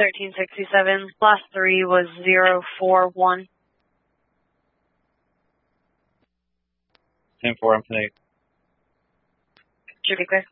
1367. Last 3 was 041. 10-4, I'm connected. Should be clear.